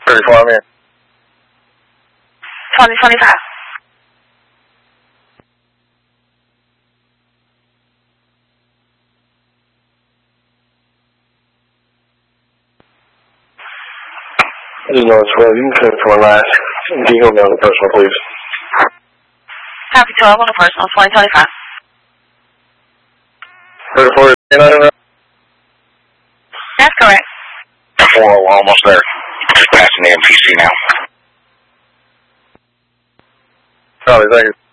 34, I'm in. 2025. I just know it's well. You can clear for my last. Can you go down to the personal, please? Copy 12 on the personal, 2025. 34, That's correct. 4, we're almost there. Just passing the MPC now. Probably, thank you.